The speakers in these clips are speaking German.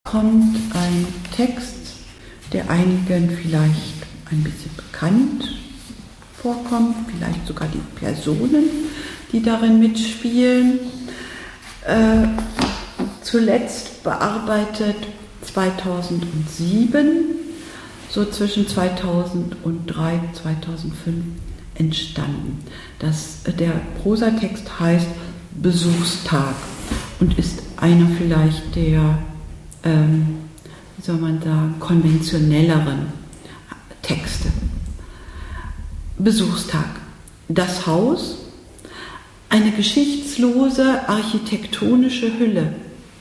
kommt ein Text, der einigen vielleicht ein bisschen bekannt vorkommt, vielleicht sogar die Personen, die darin mitspielen. Zuletzt bearbeitet 2007, so zwischen 2003 und 2005 entstanden. Der Prosatext heißt Besuchstag und ist einer vielleicht der, wie soll man sagen, konventionelleren Texte. Besuchstag. Das Haus, eine geschichtslose architektonische Hülle,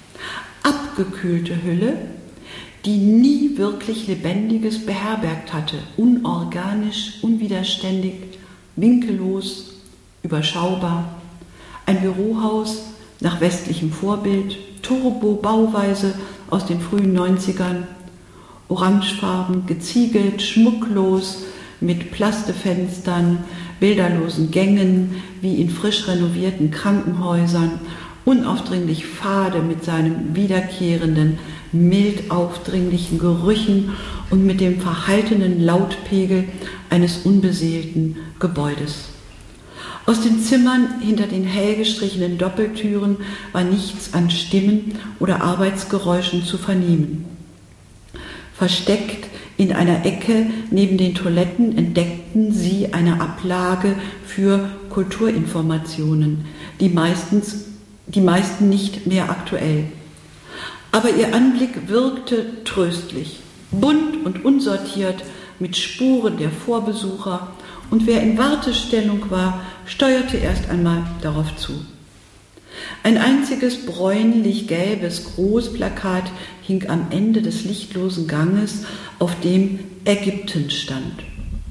abgekühlte Hülle, die nie wirklich Lebendiges beherbergt hatte, unorganisch, unwiderständig, winkellos, überschaubar. Ein Bürohaus nach westlichem Vorbild, Turbo-Bauweise aus den frühen 90ern, orangefarben, geziegelt, schmucklos, mit Plastefenstern, bilderlosen Gängen wie in frisch renovierten Krankenhäusern, unaufdringlich fade mit seinem wiederkehrenden, mild aufdringlichen Gerüchen und mit dem verhaltenen Lautpegel eines unbeseelten Gebäudes. Aus den Zimmern hinter den hell gestrichenen Doppeltüren war nichts an Stimmen oder Arbeitsgeräuschen zu vernehmen. Versteckt in einer Ecke neben den Toiletten entdeckten sie eine Ablage für Kulturinformationen, die meisten nicht mehr aktuell. Aber ihr Anblick wirkte tröstlich, bunt und unsortiert mit Spuren der Vorbesucher, und wer in Wartestellung war, steuerte erst einmal darauf zu. Ein einziges bräunlich-gelbes Großplakat hing am Ende des lichtlosen Ganges, auf dem Ägypten stand.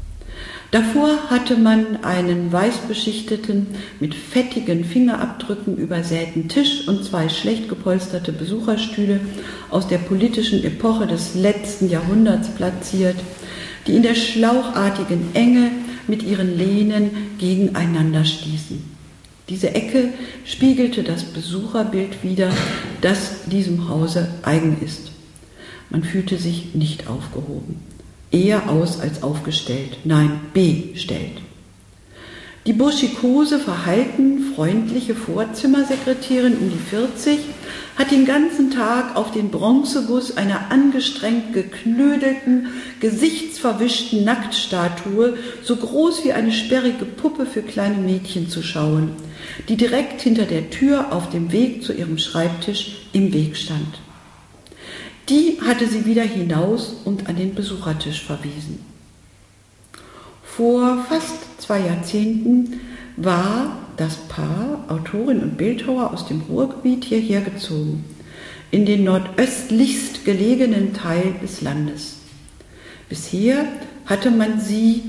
Davor hatte man einen weißbeschichteten, mit fettigen Fingerabdrücken übersäten Tisch und zwei schlecht gepolsterte Besucherstühle aus der politischen Epoche des letzten Jahrhunderts platziert, die in der schlauchartigen Enge mit ihren Lehnen gegeneinander stießen. Diese Ecke spiegelte das Besucherbild wider, das diesem Hause eigen ist. Man fühlte sich nicht aufgehoben, eher aus als aufgestellt, nein, bestellt. Die burschikose, verhalten, freundliche Vorzimmersekretärin um die 40 hat den ganzen Tag auf den Bronzeguss einer angestrengt geknödelten, gesichtsverwischten Nacktstatue, so groß wie eine sperrige Puppe für kleine Mädchen, zu schauen, die direkt hinter der Tür auf dem Weg zu ihrem Schreibtisch im Weg stand. Die hatte sie wieder hinaus und an den Besuchertisch verwiesen. Vor fast 2 Jahrzehnten war das Paar, Autorin und Bildhauer aus dem Ruhrgebiet, hierher gezogen, in den nordöstlichst gelegenen Teil des Landes. Bisher hatte man sie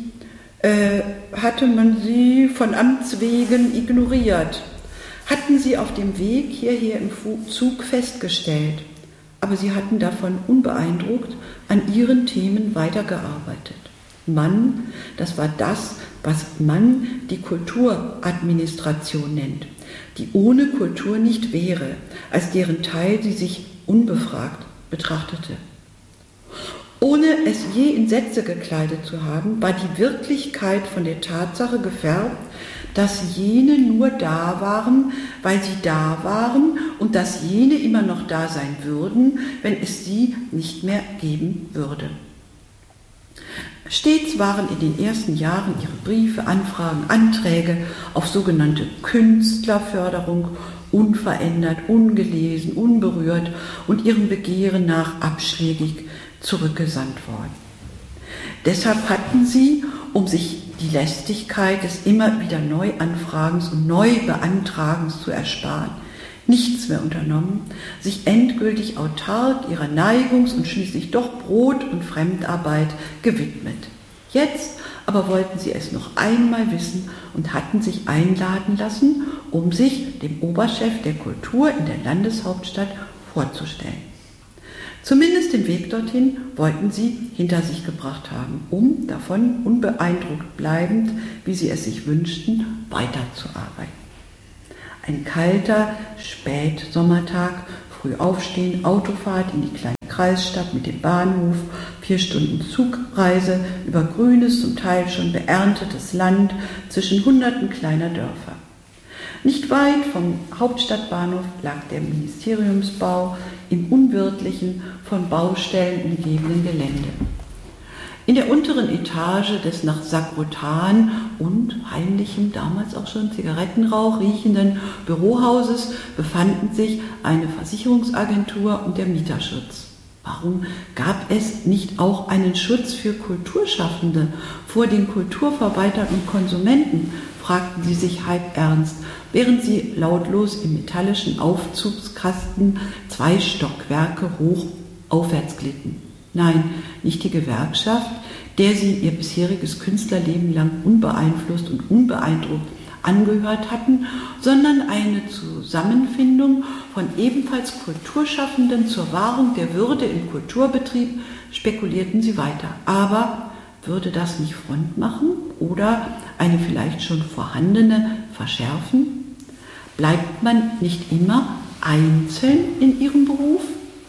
von Amts wegen ignoriert, hatten sie auf dem Weg hierher im Zug festgestellt, aber sie hatten davon unbeeindruckt an ihren Themen weitergearbeitet. Mann, das war das, was man die Kulturadministration nennt, die ohne Kultur nicht wäre, als deren Teil sie sich unbefragt betrachtete. Ohne es je in Sätze gekleidet zu haben, war die Wirklichkeit von der Tatsache gefärbt, dass jene nur da waren, weil sie da waren, und dass jene immer noch da sein würden, wenn es sie nicht mehr geben würde. Stets waren in den ersten Jahren ihre Briefe, Anfragen, Anträge auf sogenannte Künstlerförderung unverändert, ungelesen, unberührt und ihrem Begehren nach abschlägig zurückgesandt worden. Deshalb hatten sie, um sich die Lästigkeit des immer wieder Neuanfragens und Neubeantragens zu ersparen, nichts mehr unternommen, sich endgültig autark ihrer Neigungs- und schließlich doch Brot- und Fremdarbeit gewidmet. Jetzt aber wollten sie es noch einmal wissen und hatten sich einladen lassen, um sich dem Oberchef der Kultur in der Landeshauptstadt vorzustellen. Zumindest den Weg dorthin wollten sie hinter sich gebracht haben, um davon unbeeindruckt bleibend, wie sie es sich wünschten, weiterzuarbeiten. Ein kalter Spätsommertag, früh aufstehen, Autofahrt in die kleine Kreisstadt mit dem Bahnhof, 4 Stunden Zugreise über grünes, zum Teil schon beerntetes Land zwischen Hunderten kleiner Dörfer. Nicht weit vom Hauptstadtbahnhof lag der Ministeriumsbau im unwirtlichen, von Baustellen umgebenen Gelände. In der unteren Etage des nach Sagrotan und heimlichem, damals auch schon Zigarettenrauch riechenden Bürohauses befanden sich eine Versicherungsagentur und der Mieterschutz. Warum gab es nicht auch einen Schutz für Kulturschaffende vor den Kulturverwaltern und Konsumenten, fragten sie sich halb ernst, während sie lautlos im metallischen Aufzugskasten 2 Stockwerke hoch aufwärts glitten. Nein, nicht die Gewerkschaft, der sie ihr bisheriges Künstlerleben lang unbeeinflusst und unbeeindruckt angehört hatten, sondern eine Zusammenfindung von ebenfalls Kulturschaffenden zur Wahrung der Würde im Kulturbetrieb, spekulierten sie weiter. Aber würde das nicht Front machen oder eine vielleicht schon vorhandene verschärfen? Bleibt man nicht immer einzeln in ihrem Beruf?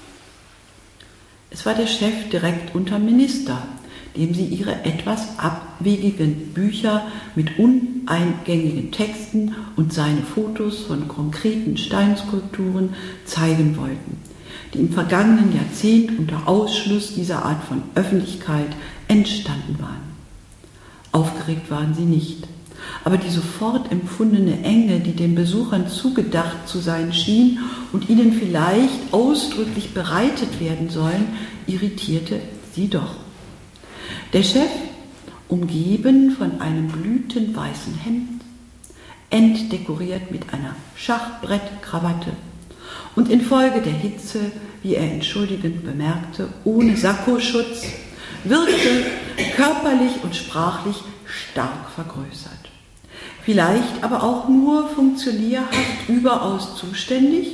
Es war der Chef direkt unter Minister, dem sie ihre etwas abwegigen Bücher mit uneingängigen Texten und seine Fotos von konkreten Steinskulpturen zeigen wollten, die im vergangenen Jahrzehnt unter Ausschluss dieser Art von Öffentlichkeit entstanden waren. Aufgeregt waren sie nicht, aber die sofort empfundene Enge, die den Besuchern zugedacht zu sein schien und ihnen vielleicht ausdrücklich bereitet werden sollen, irritierte sie doch. Der Chef, umgeben von einem blütenweißen Hemd, entdekoriert mit einer Schachbrettkrawatte und infolge der Hitze, wie er entschuldigend bemerkte, ohne Sakkoschutz, wirkte körperlich und sprachlich stark vergrößert. Vielleicht aber auch nur funktionierhaft überaus zuständig?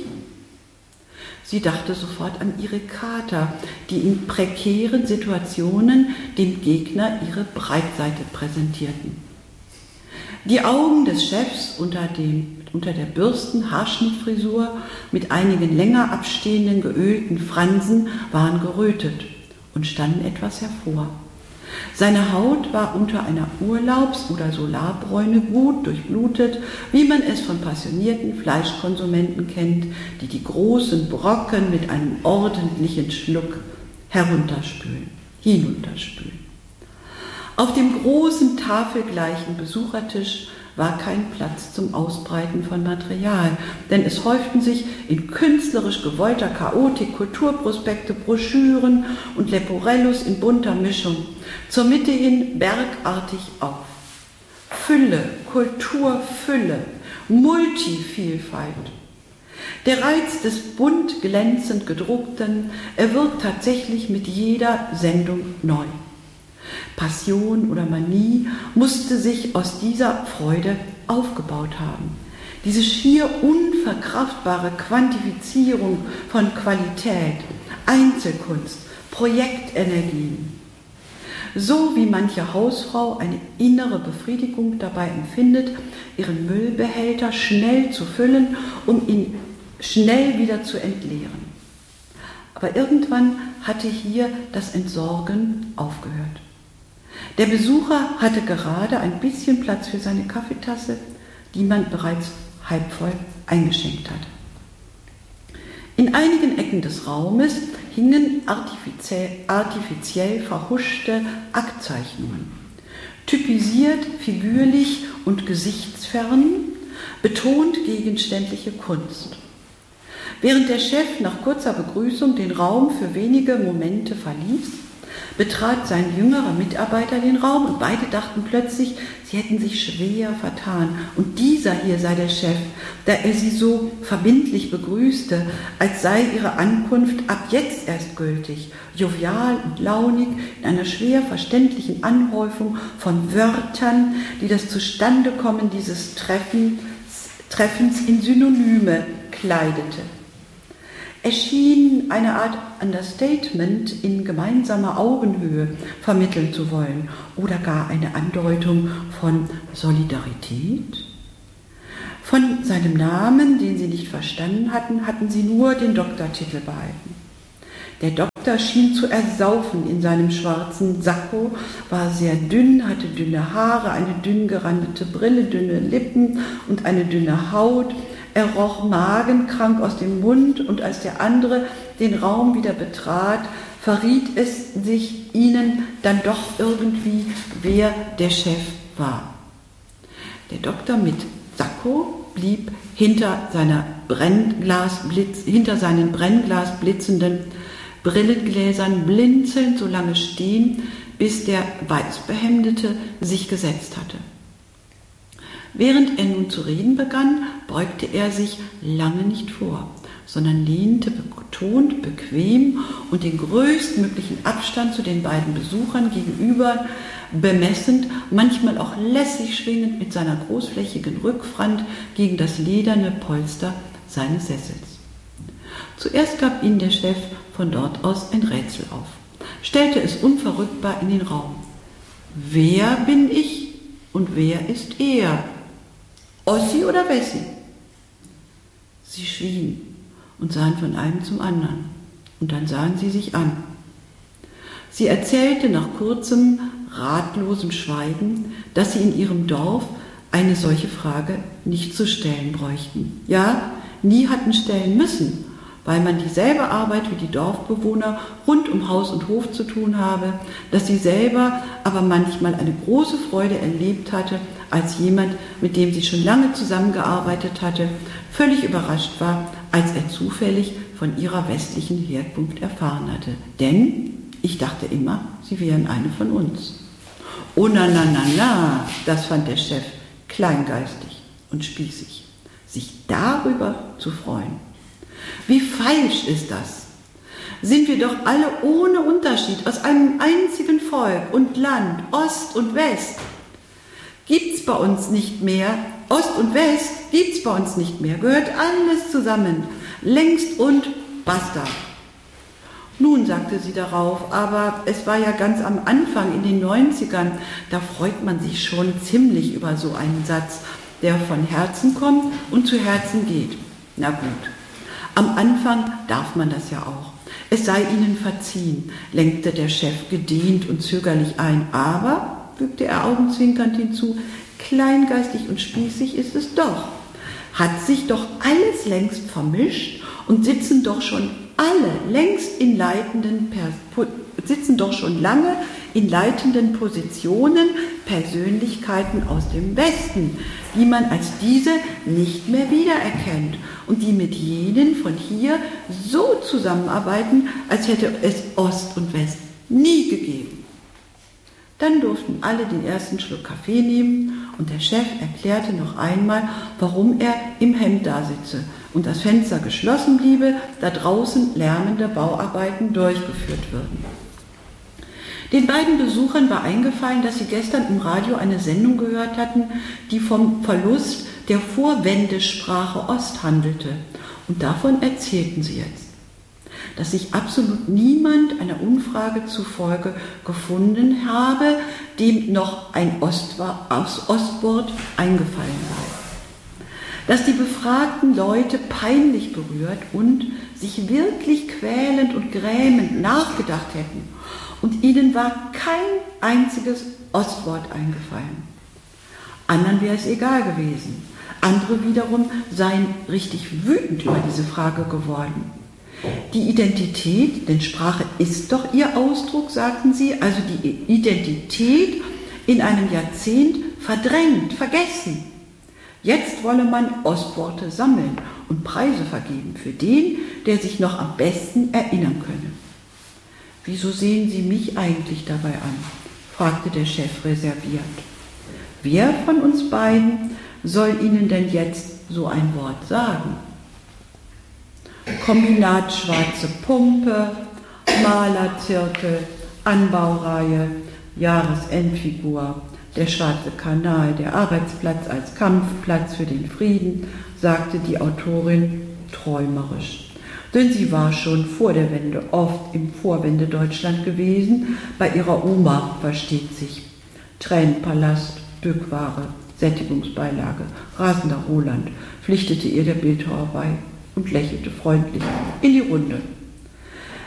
Sie dachte sofort an ihre Kater, die in prekären Situationen dem Gegner ihre Breitseite präsentierten. Die Augen des Chefs unter der Bürsten-Haarschnittfrisur mit einigen länger abstehenden geölten Fransen waren gerötet und standen etwas hervor. Seine Haut war unter einer Urlaubs- oder Solarbräune gut durchblutet, wie man es von passionierten Fleischkonsumenten kennt, die die großen Brocken mit einem ordentlichen Schluck hinunterspülen. Auf dem großen tafelgleichen Besuchertisch war kein Platz zum Ausbreiten von Material, denn es häuften sich in künstlerisch gewollter Chaotik Kulturprospekte, Broschüren und Leporellos in bunter Mischung, zur Mitte hin bergartig auf. Fülle, Kulturfülle, Multivielfalt. Der Reiz des bunt glänzend gedruckten erwirkt tatsächlich mit jeder Sendung neu. Passion oder Manie musste sich aus dieser Freude aufgebaut haben. Diese schier unverkraftbare Quantifizierung von Qualität, Einzelkunst, Projektenergien. So wie manche Hausfrau eine innere Befriedigung dabei empfindet, ihren Müllbehälter schnell zu füllen, um ihn schnell wieder zu entleeren. Aber irgendwann hatte hier das Entsorgen aufgehört. Der Besucher hatte gerade ein bisschen Platz für seine Kaffeetasse, die man bereits halb voll eingeschenkt hatte. In einigen Ecken des Raumes hingen artifiziell verhuschte Aktzeichnungen, typisiert, figürlich und gesichtsfern, betont gegenständliche Kunst. Während der Chef nach kurzer Begrüßung den Raum für wenige Momente verließ, betrat sein jüngerer Mitarbeiter den Raum und beide dachten plötzlich, sie hätten sich schwer vertan. Und dieser hier sei der Chef, da er sie so verbindlich begrüßte, als sei ihre Ankunft ab jetzt erst gültig, jovial und launig, in einer schwer verständlichen Anhäufung von Wörtern, die das Zustandekommen dieses Treffens in Synonyme kleidete. Es schien eine Art Understatement in gemeinsamer Augenhöhe vermitteln zu wollen oder gar eine Andeutung von Solidarität. Von seinem Namen, den sie nicht verstanden hatten, hatten sie nur den Doktortitel behalten. Der Doktor schien zu ersaufen in seinem schwarzen Sakko, war sehr dünn, hatte dünne Haare, eine dünn gerandete Brille, dünne Lippen und eine dünne Haut. Er roch magenkrank aus dem Mund, und als der andere den Raum wieder betrat, verriet es sich ihnen dann doch irgendwie, wer der Chef war. Der Doktor mit Sakko blieb hinter seinen brennglasblitzenden Brillengläsern blinzelnd so lange stehen, bis der Weißbehemdete sich gesetzt hatte. Während er nun zu reden begann, beugte er sich lange nicht vor, sondern lehnte betont, bequem und den größtmöglichen Abstand zu den beiden Besuchern gegenüber bemessend, manchmal auch lässig schwingend mit seiner großflächigen Rückfront gegen das lederne Polster seines Sessels. Zuerst gab ihnen der Chef von dort aus ein Rätsel auf, stellte es unverrückbar in den Raum. Wer bin ich und wer ist er? Ossi oder Wessi? Sie schwiegen und sahen von einem zum anderen, und dann sahen sie sich an. Sie erzählte nach kurzem, ratlosem Schweigen, dass sie in ihrem Dorf eine solche Frage nicht zu stellen bräuchten. Ja, nie hatten stellen müssen, weil man dieselbe Arbeit wie die Dorfbewohner rund um Haus und Hof zu tun habe, dass sie selber aber manchmal eine große Freude erlebt hatte, als jemand, mit dem sie schon lange zusammengearbeitet hatte, völlig überrascht war, als er zufällig von ihrer westlichen Herkunft erfahren hatte. Denn ich dachte immer, sie wären eine von uns. Oh na, das fand der Chef kleingeistig und spießig, sich darüber zu freuen. Wie falsch ist das? Sind wir doch alle ohne Unterschied aus einem einzigen Volk und Land, Ost und West. Gibt's bei uns nicht mehr, Ost und West gibt's bei uns nicht mehr, gehört alles zusammen, längst und basta. Nun, sagte sie darauf, aber es war ja ganz am Anfang in den 90ern, da freut man sich schon ziemlich über so einen Satz, der von Herzen kommt und zu Herzen geht. Na gut, am Anfang darf man das ja auch. Es sei ihnen verziehen, lenkte der Chef gedehnt und zögerlich ein, aber, fügte er augenzwinkernd hinzu, kleingeistig und spießig ist es doch. Hat sich doch alles längst vermischt und sitzen doch schon lange in leitenden Positionen Persönlichkeiten aus dem Westen, die man als diese nicht mehr wiedererkennt und die mit jenen von hier so zusammenarbeiten, als hätte es Ost und West nie gegeben. Dann durften alle den ersten Schluck Kaffee nehmen und der Chef erklärte noch einmal, warum er im Hemd da sitze und das Fenster geschlossen bliebe, da draußen lärmende Bauarbeiten durchgeführt würden. Den beiden Besuchern war eingefallen, dass sie gestern im Radio eine Sendung gehört hatten, die vom Verlust der Vorwendesprache Ost handelte, und davon erzählten sie jetzt, dass sich absolut niemand einer Umfrage zufolge gefunden habe, dem noch ein Ostwort eingefallen sei. Dass die befragten Leute peinlich berührt und sich wirklich quälend und grämend nachgedacht hätten, und ihnen war kein einziges Ostwort eingefallen. Anderen wäre es egal gewesen. Andere wiederum seien richtig wütend über diese Frage geworden. Die Identität, denn Sprache ist doch ihr Ausdruck, sagten sie, also die Identität in einem Jahrzehnt verdrängt, vergessen. Jetzt wolle man Ostworte sammeln und Preise vergeben für den, der sich noch am besten erinnern könne. Wieso sehen Sie mich eigentlich dabei an? Fragte der Chef reserviert. Wer von uns beiden soll Ihnen denn jetzt so ein Wort sagen? Kombinat schwarze Pumpe, Malerzirkel, Anbaureihe, Jahresendfigur, der schwarze Kanal, der Arbeitsplatz als Kampfplatz für den Frieden, sagte die Autorin träumerisch. Denn sie war schon vor der Wende oft im Vorwende-Deutschland gewesen, bei ihrer Oma, versteht sich. Tränenpalast, Bückware, Sättigungsbeilage, rasender Roland, pflichtete ihr der Bildhauer bei und lächelte freundlich in die Runde.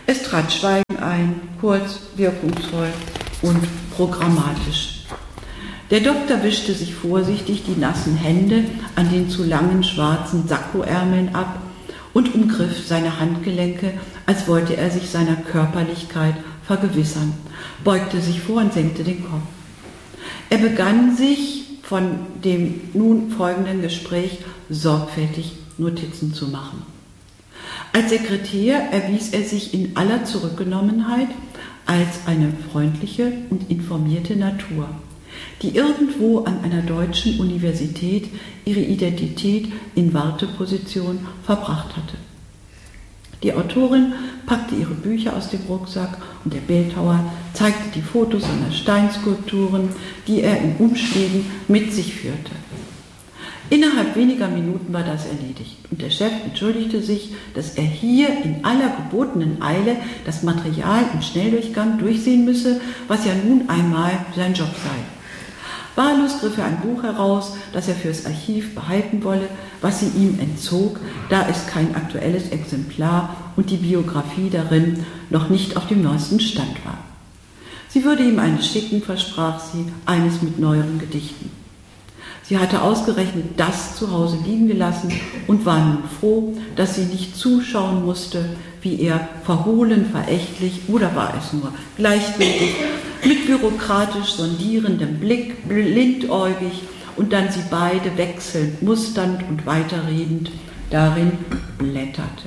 Es trat Schweigen ein, kurz, wirkungsvoll und programmatisch. Der Doktor wischte sich vorsichtig die nassen Hände an den zu langen schwarzen Sakkoärmeln ab und umgriff seine Handgelenke, als wollte er sich seiner Körperlichkeit vergewissern, beugte sich vor und senkte den Kopf. Er begann sich von dem nun folgenden Gespräch sorgfältig Notizen zu machen. Als Sekretär erwies er sich in aller Zurückgenommenheit als eine freundliche und informierte Natur, die irgendwo an einer deutschen Universität ihre Identität in Warteposition verbracht hatte. Die Autorin packte ihre Bücher aus dem Rucksack und der Bildhauer zeigte die Fotos seiner Steinskulpturen, die er in Umschlägen mit sich führte. Innerhalb weniger Minuten war das erledigt und der Chef entschuldigte sich, dass er hier in aller gebotenen Eile das Material im Schnelldurchgang durchsehen müsse, was ja nun einmal sein Job sei. Wahllos griff er ein Buch heraus, das er fürs Archiv behalten wolle, was sie ihm entzog, da es kein aktuelles Exemplar und die Biografie darin noch nicht auf dem neuesten Stand war. Sie würde ihm eines schicken, versprach sie, eines mit neueren Gedichten. Sie hatte ausgerechnet das zu Hause liegen gelassen und war nun froh, dass sie nicht zuschauen musste, wie er verhohlen, verächtlich oder war es nur gleichgültig, mit bürokratisch sondierendem Blick, blindäugig und dann sie beide wechselnd, musternd und weiterredend darin blätterte.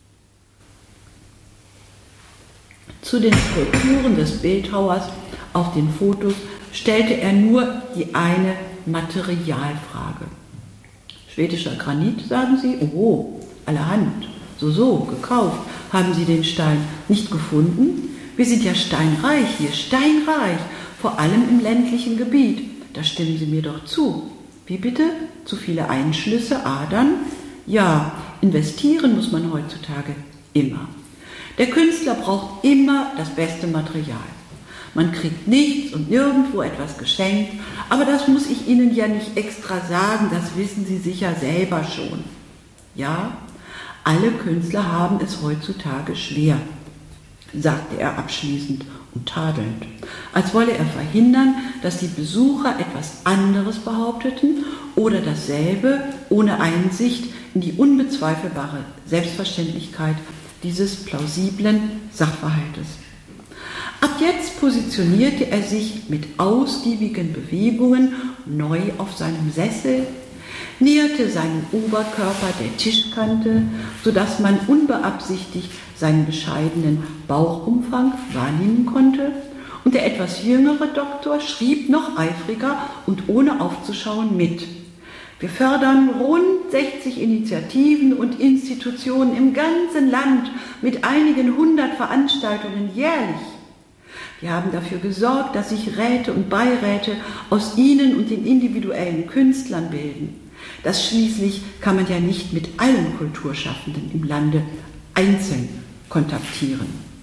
Zu den Skulpturen des Bildhauers auf den Fotos stellte er nur die eine Materialfrage. Schwedischer Granit, sagen Sie? Oh, allerhand. So, gekauft. Haben Sie den Stein nicht gefunden? Wir sind ja steinreich hier, steinreich, vor allem im ländlichen Gebiet. Da stimmen Sie mir doch zu. Wie bitte? Zu viele Einschlüsse, Adern? Ja, investieren muss man heutzutage immer. Der Künstler braucht immer das beste Material. Man kriegt nichts und nirgendwo etwas geschenkt, aber das muss ich Ihnen ja nicht extra sagen, das wissen Sie sicher selber schon. Ja, alle Künstler haben es heutzutage schwer, sagte er abschließend und tadelnd, als wolle er verhindern, dass die Besucher etwas anderes behaupteten oder dasselbe ohne Einsicht in die unbezweifelbare Selbstverständlichkeit dieses plausiblen Sachverhaltes. Ab jetzt positionierte er sich mit ausgiebigen Bewegungen neu auf seinem Sessel, näherte seinen Oberkörper der Tischkante, sodass man unbeabsichtigt seinen bescheidenen Bauchumfang wahrnehmen konnte, und der etwas jüngere Doktor schrieb noch eifriger und ohne aufzuschauen mit. Wir fördern rund 60 Initiativen und Institutionen im ganzen Land mit einigen 100 Veranstaltungen jährlich. Wir haben dafür gesorgt, dass sich Räte und Beiräte aus Ihnen und den individuellen Künstlern bilden. Das schließlich kann man ja nicht mit allen Kulturschaffenden im Lande einzeln kontaktieren.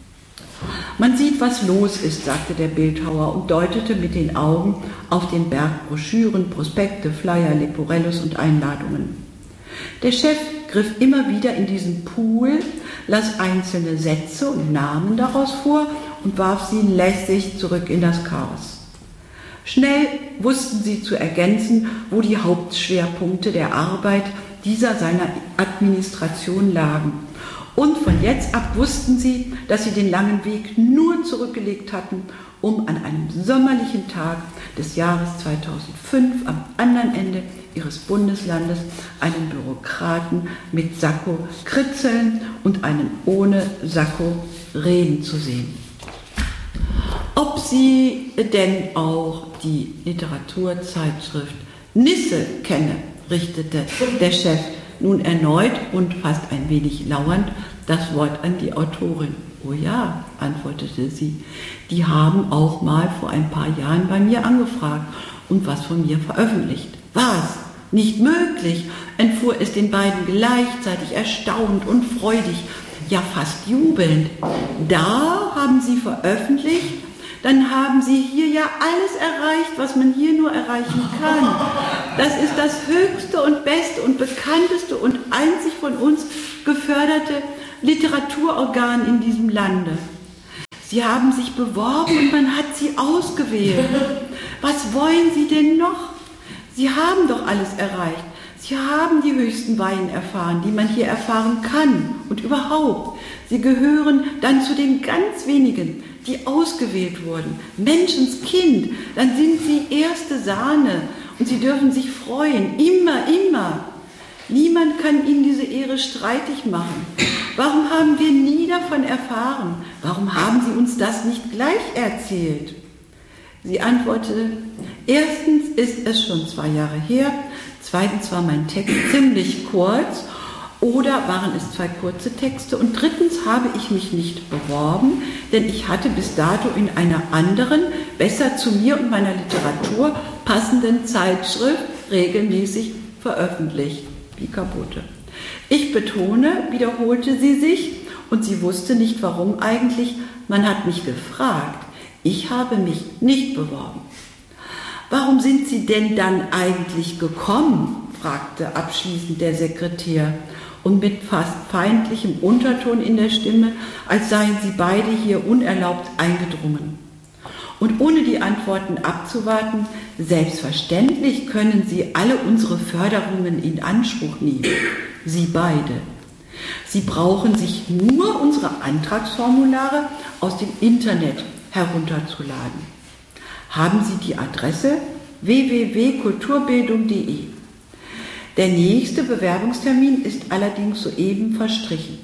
Man sieht, was los ist, sagte der Bildhauer und deutete mit den Augen auf den Berg Broschüren, Prospekte, Flyer, Leporellos und Einladungen. Der Chef griff immer wieder in diesen Pool, las einzelne Sätze und Namen daraus vor und warf sie lässig zurück in das Chaos. Schnell wussten sie zu ergänzen, wo die Hauptschwerpunkte der Arbeit dieser seiner Administration lagen. Und von jetzt ab wussten sie, dass sie den langen Weg nur zurückgelegt hatten, um an einem sommerlichen Tag des Jahres 2005 am anderen Ende ihres Bundeslandes einen Bürokraten mit Sakko kritzeln und einen ohne Sakko reden zu sehen. Ob sie denn auch die Literaturzeitschrift Nisse kenne, richtete der Chef nun erneut und fast ein wenig lauernd das Wort an die Autorin. Oh ja, antwortete sie, die haben auch mal vor ein paar Jahren bei mir angefragt und was von mir veröffentlicht. Was? Nicht möglich, entfuhr es den beiden gleichzeitig erstaunt und freudig, ja fast jubelnd. Da haben sie veröffentlicht, dann haben sie hier ja alles erreicht, was man hier nur erreichen kann. Das ist das höchste und beste und bekannteste und einzig von uns geförderte Literaturorgan in diesem Lande. Sie haben sich beworben und man hat sie ausgewählt. Was wollen Sie denn noch? Sie haben doch alles erreicht. Sie haben die höchsten Weihen erfahren, die man hier erfahren kann und überhaupt. Sie gehören dann zu den ganz wenigen, die ausgewählt wurden. Menschenskind, dann sind Sie erste Sahne und Sie dürfen sich freuen, immer, immer. Niemand kann Ihnen diese Ehre streitig machen. Warum haben wir nie davon erfahren? Warum haben Sie uns das nicht gleich erzählt? Sie antwortete, erstens ist es schon 2 Jahre her, zweitens war mein Text ziemlich kurz oder waren es 2 kurze Texte und drittens habe ich mich nicht beworben, denn ich hatte bis dato in einer anderen, besser zu mir und meiner Literatur passenden Zeitschrift regelmäßig veröffentlicht. Wie kaputte. Ich betone, wiederholte sie sich, und sie wusste nicht warum eigentlich, man hat mich gefragt. Ich habe mich nicht beworben. Warum sind Sie denn dann eigentlich gekommen? Fragte abschließend der Sekretär und mit fast feindlichem Unterton in der Stimme, als seien sie beide hier unerlaubt eingedrungen. Und ohne die Antworten abzuwarten, selbstverständlich können Sie alle unsere Förderungen in Anspruch nehmen. Sie beide. Sie brauchen sich nur unsere Antragsformulare aus dem Internet herunterzuladen. Haben Sie die Adresse www.kulturbildung.de. Der nächste Bewerbungstermin ist allerdings soeben verstrichen.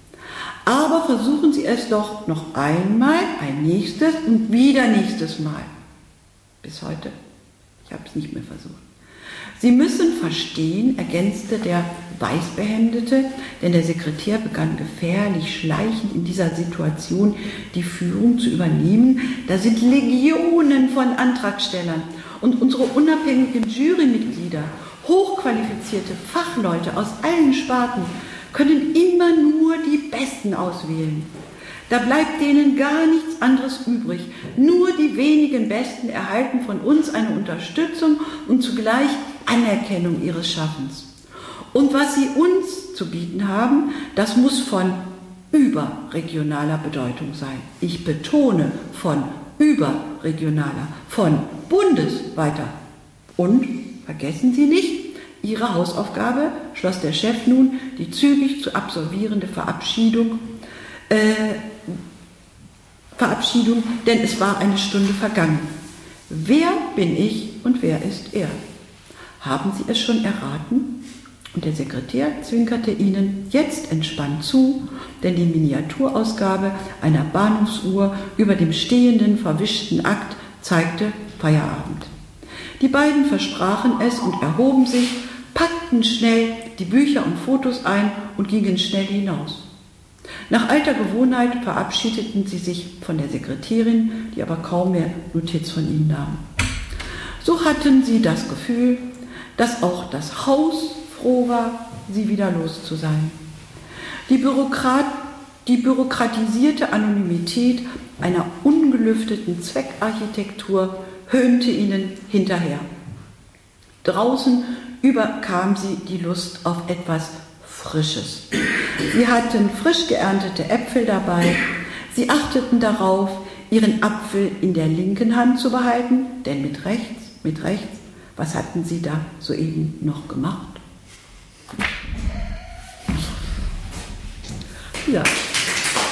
Aber versuchen Sie es doch noch einmal, ein nächstes und wieder nächstes Mal. Bis heute. Ich habe es nicht mehr versucht. Sie müssen verstehen, ergänzte der Weißbehemdete, denn der Sekretär begann gefährlich schleichend in dieser Situation die Führung zu übernehmen. Da sind Legionen von Antragstellern und unsere unabhängigen Jurymitglieder, hochqualifizierte Fachleute aus allen Sparten, können immer nur die Besten auswählen. Da bleibt denen gar nichts anderes übrig. Nur die wenigen Besten erhalten von uns eine Unterstützung und zugleich Anerkennung ihres Schaffens. Und was sie uns zu bieten haben, das muss von überregionaler Bedeutung sein. Ich betone, von überregionaler, von bundesweiter. Und, vergessen Sie nicht, Ihre Hausaufgabe, schloss der Chef nun, die zügig zu absolvierende Verabschiedung, denn es war eine Stunde vergangen. Wer bin ich und wer ist er? Haben Sie es schon erraten? Und der Sekretär zwinkerte Ihnen jetzt entspannt zu, denn die Miniaturausgabe einer Bahnhofsuhr über dem stehenden, verwischten Akt zeigte Feierabend. Die beiden versprachen es und erhoben sich, packten schnell die Bücher und Fotos ein und gingen schnell hinaus. Nach alter Gewohnheit verabschiedeten sie sich von der Sekretärin, die aber kaum mehr Notiz von ihnen nahm. So hatten sie das Gefühl, dass auch das Haus froh war, sie wieder los zu sein. Die bürokratisierte Anonymität einer ungelüfteten Zweckarchitektur höhnte ihnen hinterher. Draußen überkam sie die Lust auf etwas Frisches. Sie hatten frisch geerntete Äpfel dabei. Sie achteten darauf, ihren Apfel in der linken Hand zu behalten, denn mit rechts, was hatten sie da soeben noch gemacht? Ja.